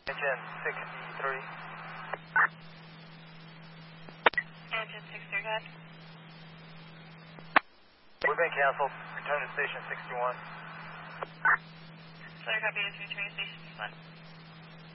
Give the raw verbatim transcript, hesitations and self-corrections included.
Engine sixty-three. Engine sixty-three, go ahead. We've been canceled. Return to station sixty-one. Sorry, copy is returning station one.